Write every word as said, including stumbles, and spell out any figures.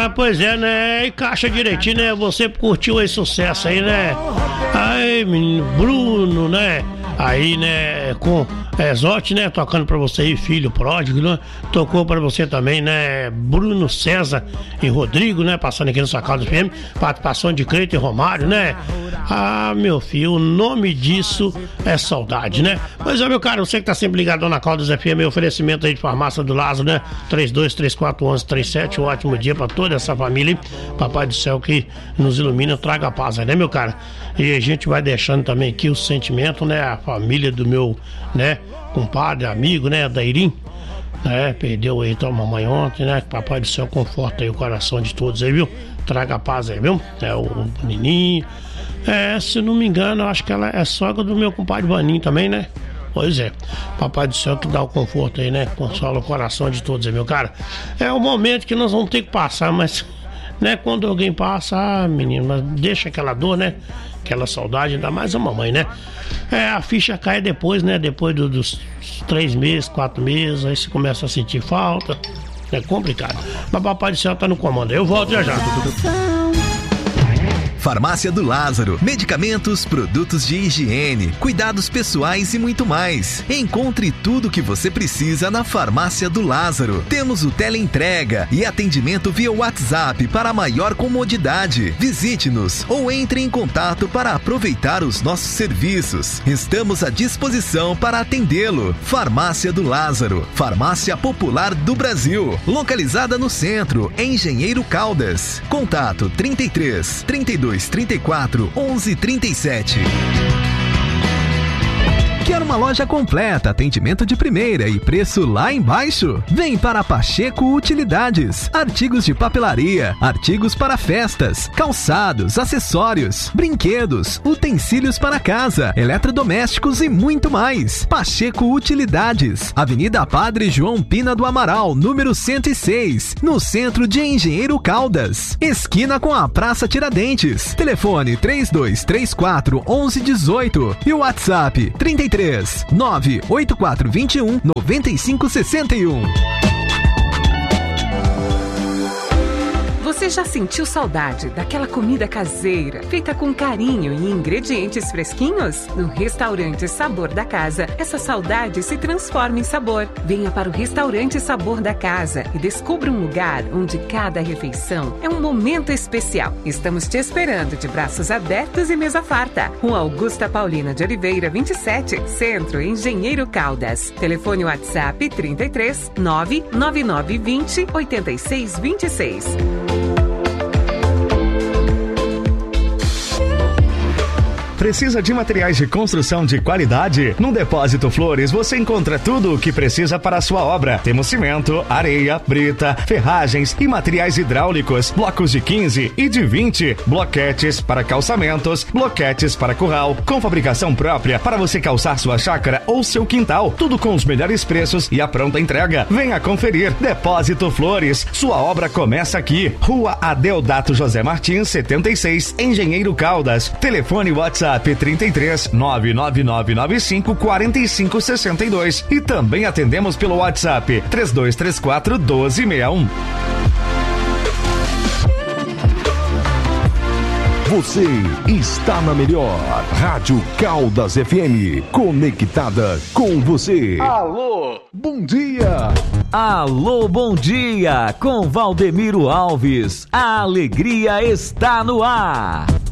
Ah, pois é, né? Encaixa direitinho, né? Você curtiu esse sucesso aí, né? Aí, menino, Bruno, né? Aí, né, com Exote, né, tocando pra você aí, Filho Pródigo, né? Tocou pra você também, né, Bruno César e Rodrigo, né, passando aqui no Sacado F M, participação de Creito e Romário, né? Ah, meu filho, o nome disso é saudade, né? Mas, ó, meu cara, você que tá sempre ligadão na Caldas F M, oferecimento aí de farmácia do Lázaro, né? três dois três quatro um um três sete, um ótimo dia pra toda essa família, Papai do Céu que nos ilumina, traga paz, né, meu cara? E a gente vai deixando também aqui o sentimento, né, a família do meu, né, compadre, amigo, né, Dairim, né, perdeu aí então a mamãe ontem, né, Papai do Céu conforta aí o coração de todos aí, viu? Traga paz aí, viu? É o menininho, é, se não me engano, eu acho que ela é sogra do meu compadre Vaninho também, né? Pois é, Papai do Céu que dá o conforto aí, né, consola o coração de todos aí, meu cara. É o momento que nós vamos ter que passar, mas, né, quando alguém passa, ah, menino, mas deixa aquela dor, né? Aquela saudade, ainda mais a mamãe, né? É, a ficha cai depois, né? Depois do, dos três meses, quatro meses, aí você começa a sentir falta. É complicado. Mas Papai do Céu tá no comando. Eu volto já já. Farmácia do Lázaro, medicamentos, produtos de higiene, cuidados pessoais e muito mais. Encontre tudo o que você precisa na Farmácia do Lázaro. Temos o teleentrega e atendimento via WhatsApp para maior comodidade. Visite-nos ou entre em contato para aproveitar os nossos serviços. Estamos à disposição para atendê-lo. Farmácia do Lázaro, farmácia popular do Brasil, localizada no centro, em Engenheiro Caldas. Contato trinta e três, trinta e dois, trinta e quatro, onze, trinta e sete. Quer uma loja completa, atendimento de primeira e preço lá embaixo? Vem para Pacheco Utilidades. Artigos de papelaria, artigos para festas, calçados, acessórios, brinquedos, utensílios para casa, eletrodomésticos e muito mais. Pacheco Utilidades, Avenida Padre João Pina do Amaral, número cento e seis, no centro de Engenheiro Caldas, esquina com a Praça Tiradentes. Telefone três dois três quatro, onze dezoito e o WhatsApp trinta e três, nove oito quatro dois um, nove cinco seis um. Você já sentiu saudade daquela comida caseira, feita com carinho e ingredientes fresquinhos? No Restaurante Sabor da Casa, essa saudade se transforma em sabor. Venha para o Restaurante Sabor da Casa e descubra um lugar onde cada refeição é um momento especial. Estamos te esperando de braços abertos e mesa farta. Rua Augusta Paulina de Oliveira, vinte e sete, Centro, Engenheiro Caldas. Telefone WhatsApp trinta e três, nove nove nove vinte, oitenta e seis vinte e seis. Precisa de materiais de construção de qualidade? No Depósito Flores você encontra tudo o que precisa para a sua obra. Temos cimento, areia, brita, ferragens e materiais hidráulicos, blocos de quinze e de vinte, bloquetes para calçamentos, bloquetes para curral, com fabricação própria para você calçar sua chácara ou seu quintal. Tudo com os melhores preços e a pronta entrega. Venha conferir. Depósito Flores, sua obra começa aqui. Rua Adeodato José Martins, setenta e seis, Engenheiro Caldas. Telefone WhatsApp trinta e três, nove nove nove nove cinco, quatro cinco seis dois e também atendemos pelo WhatsApp três dois três quatro, doze sessenta e um. Você está na melhor Rádio Caldas F M, conectada com você. Alô, bom dia. Alô, bom dia, com Valdemiro Alves. A alegria está no ar.